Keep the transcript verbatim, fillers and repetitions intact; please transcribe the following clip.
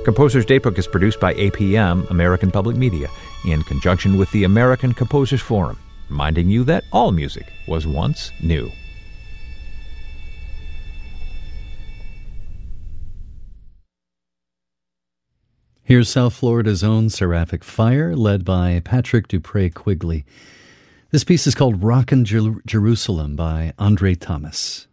Composer's Daybook is produced by A P M, American Public Media, in conjunction with the American Composers Forum, reminding you that all music was once new. Here's South Florida's own Seraphic Fire, led by Patrick Dupree Quigley. This piece is called Rockin' Jer- Jerusalem by Andre Thomas.